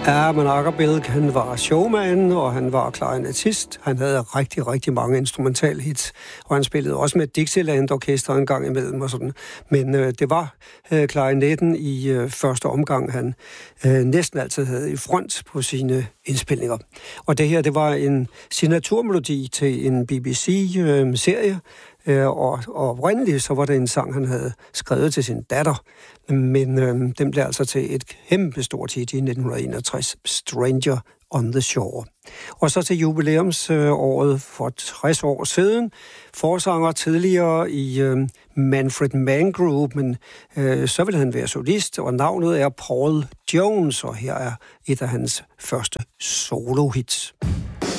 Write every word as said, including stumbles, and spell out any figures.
Ja, men Ackerbilk, han var showman, og han var klarinettist. Han havde rigtig, rigtig mange instrumentalhits, og han spillede også med Dixieland-orkester en gang imellem og sådan. Men øh, det var øh, klarinetten i øh, første omgang, han øh, næsten altid havde i front på sine indspilninger. Og det her, det var en signaturmelodi til en B B C-serie, øh, og, og oprindeligt så var det en sang, han havde skrevet til sin datter. Men øh, den blev altså til et kæmpe stort hit i nitten enogtres, Stranger on the Shore. Og så til jubilæumsåret øh, for tres år siden, forsanger tidligere i øh, Manfred Mann Group, men øh, så vil han være solist, og navnet er Paul Jones, og her er et af hans første solo-hits.